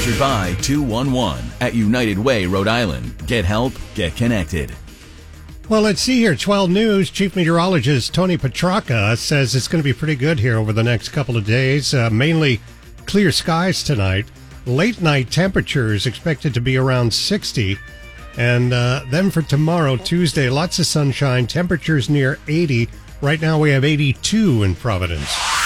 Sponsored by 211 at United Way, Rhode Island. Get help, get connected. Well, let's see here. 12 News Chief Meteorologist Tony Petrarca says it's going to be pretty good here over the next couple of days. Mainly clear skies tonight. Late night temperatures expected to be around 60. And then for tomorrow, Tuesday, lots of sunshine. Temperatures near 80. Right now we have 82 in Providence.